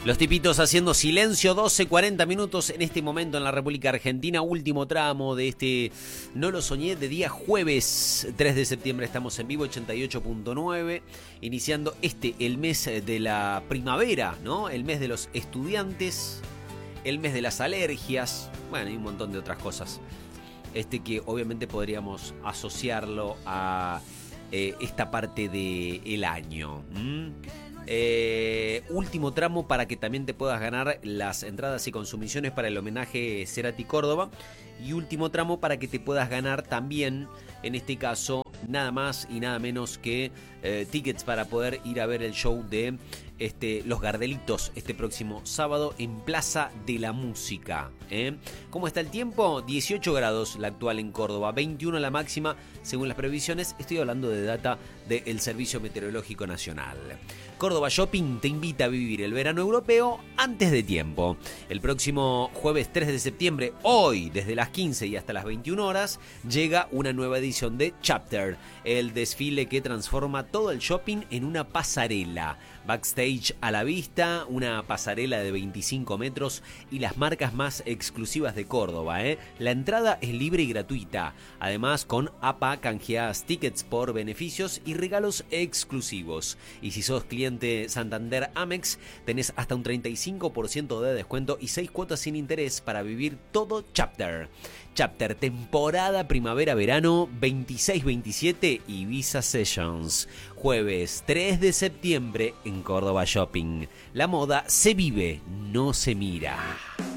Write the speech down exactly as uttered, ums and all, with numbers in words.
Los tipitos haciendo silencio, doce cuarenta minutos en este momento en la República Argentina. Último tramo de este No lo soñé de día jueves tres de septiembre. Estamos en vivo, ochenta y ocho punto nueve. Iniciando este, el mes de la primavera, ¿no? El mes de los estudiantes, el mes de las alergias, bueno, y un montón de otras cosas. Este que obviamente podríamos asociarlo a eh, esta parte del año. ¿Mm? Eh, último tramo para que también te puedas ganar las entradas y consumiciones para el homenaje Cerati Córdoba. Y último tramo para que te puedas ganar también, en este caso, nada más y nada menos que eh, tickets para poder ir a ver el show de este, Los Gardelitos este próximo sábado en Plaza de la Música. ¿eh? ¿Cómo está el tiempo? dieciocho grados la actual en Córdoba, veintiuno la máxima según las previsiones. Estoy hablando de data del Servicio Meteorológico Nacional. Córdoba Shopping te invita a vivir el verano europeo antes de tiempo. El próximo jueves tres de septiembre, hoy desde las quince y hasta las veintiuna horas, llega una nueva edición de Chapter, el desfile que transforma todo el shopping en una pasarela. Backstage a la vista, una pasarela de veinticinco metros y las marcas más exclusivas de Córdoba. ¿eh? La entrada es libre y gratuita. Además, con A P A canjeás tickets por beneficios y regalos exclusivos. Y si sos cliente Santander Amex, tenés hasta un treinta y cinco por ciento de descuento y seis cuotas sin interés para vivir todo Chapter. Chapter, temporada primavera-verano veintiséis veintisiete Ibiza Sessions. Jueves tres de septiembre en Córdoba Shopping. La moda se vive, no se mira.